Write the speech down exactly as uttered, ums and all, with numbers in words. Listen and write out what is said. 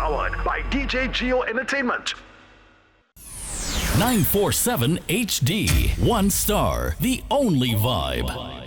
Powered by D J Geo Entertainment. nine forty-seven H D. One star. The only vibe.